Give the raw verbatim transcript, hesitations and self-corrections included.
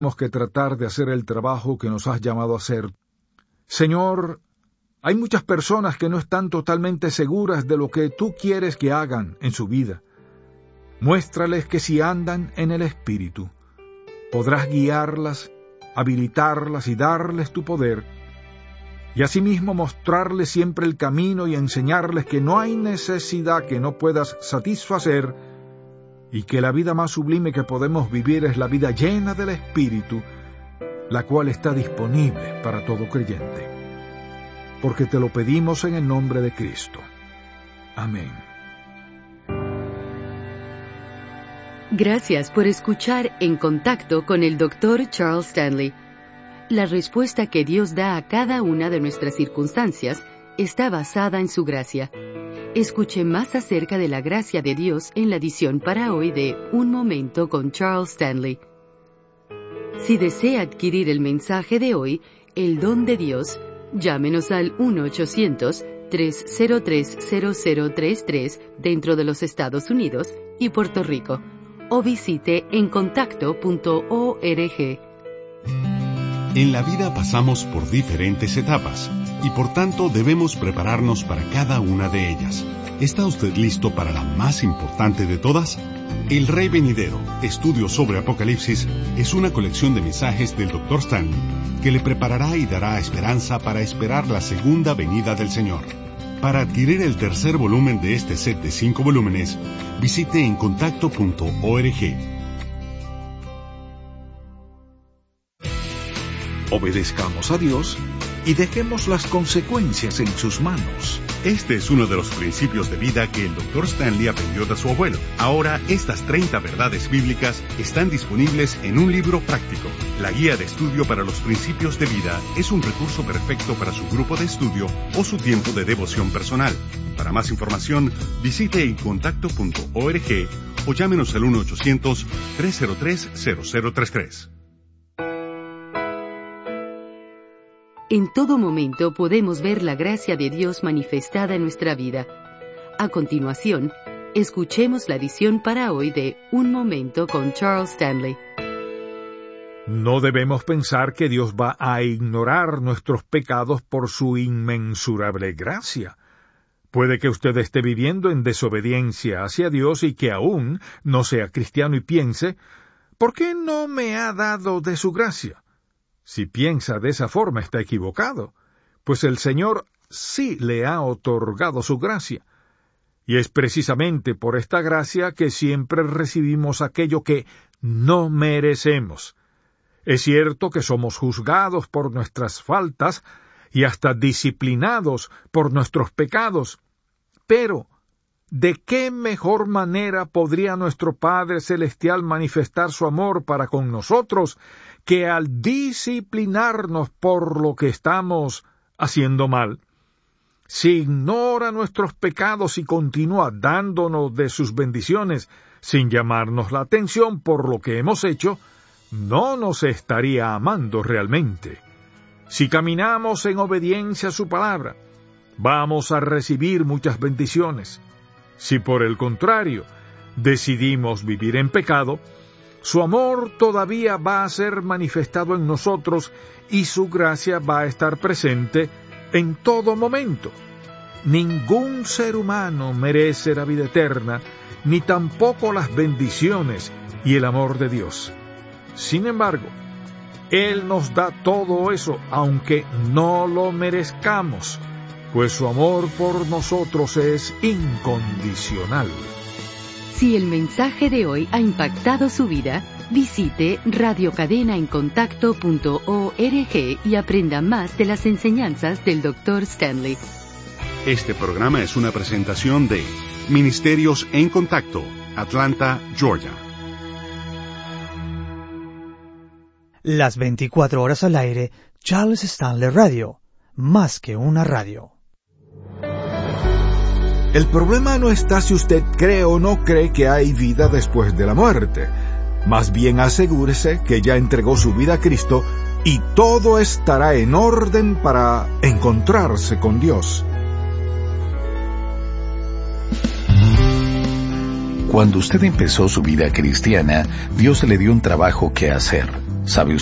Tenemos que tratar de hacer el trabajo que nos has llamado a hacer. Señor, hay muchas personas que no están totalmente seguras de lo que tú quieres que hagan en su vida. Muéstrales que si andan en el Espíritu, podrás guiarlas, habilitarlas y darles tu poder, y asimismo mostrarles siempre el camino y enseñarles que no hay necesidad que no puedas satisfacer, y que la vida más sublime que podemos vivir es la vida llena del Espíritu, la cual está disponible para todo creyente. Porque te lo pedimos en el nombre de Cristo. Amén. Gracias por escuchar En Contacto con el doctor Charles Stanley. La respuesta que Dios da a cada una de nuestras circunstancias está basada en su gracia. Escuche más acerca de la gracia de Dios en la edición para hoy de Un Momento con Charles Stanley. Si desea adquirir el mensaje de hoy, El Don de Dios, llámenos al uno ochocientos, tres cero tres, cero cero tres tres dentro de los Estados Unidos y Puerto Rico, o visite en contacto punto org. En la vida pasamos por diferentes etapas y por tanto debemos prepararnos para cada una de ellas. ¿Está usted listo para la más importante de todas? El Rey Venidero, estudio sobre Apocalipsis, es una colección de mensajes del doctor Stanley que le preparará y dará esperanza para esperar la segunda venida del Señor. Para adquirir el tercer volumen de este set de cinco volúmenes, visite en contacto punto org. Obedezcamos a Dios y dejemos las consecuencias en sus manos. Este es uno de los principios de vida que el doctor Stanley aprendió de su abuelo. Ahora, estas treinta verdades bíblicas están disponibles en un libro práctico. La guía de estudio para los principios de vida es un recurso perfecto para su grupo de estudio o su tiempo de devoción personal. Para más información, visite en contacto punto org o llámenos al uno ochocientos, tres cero tres, cero cero tres tres. En todo momento podemos ver la gracia de Dios manifestada en nuestra vida. A continuación, escuchemos la edición para hoy de Un Momento con Charles Stanley. No debemos pensar que Dios va a ignorar nuestros pecados por su inmensurable gracia. Puede que usted esté viviendo en desobediencia hacia Dios y que aún no sea cristiano y piense, ¿por qué no me ha dado de su gracia? Si piensa de esa forma está equivocado, pues el Señor sí le ha otorgado su gracia. Y es precisamente por esta gracia que siempre recibimos aquello que no merecemos. Es cierto que somos juzgados por nuestras faltas y hasta disciplinados por nuestros pecados, pero ¿de qué mejor manera podría nuestro Padre Celestial manifestar su amor para con nosotros que al disciplinarnos por lo que estamos haciendo mal? Si ignora nuestros pecados y continúa dándonos de sus bendiciones sin llamarnos la atención por lo que hemos hecho, no nos estaría amando realmente. Si caminamos en obediencia a su palabra, vamos a recibir muchas bendiciones. Si por el contrario decidimos vivir en pecado, su amor todavía va a ser manifestado en nosotros y su gracia va a estar presente en todo momento. Ningún ser humano merece la vida eterna, ni tampoco las bendiciones y el amor de Dios. Sin embargo, Él nos da todo eso, aunque no lo merezcamos, pues su amor por nosotros es incondicional. Si el mensaje de hoy ha impactado su vida, visite radio cadena en contacto punto org y aprenda más de las enseñanzas del doctor Stanley. Este programa es una presentación de Ministerios en Contacto, Atlanta, Georgia. Las veinticuatro horas al aire, Charles Stanley Radio, más que una radio. El problema no está si usted cree o no cree que hay vida después de la muerte. Más bien asegúrese que ya entregó su vida a Cristo y todo estará en orden para encontrarse con Dios. Cuando usted empezó su vida cristiana, Dios le dio un trabajo que hacer. ¿Sabe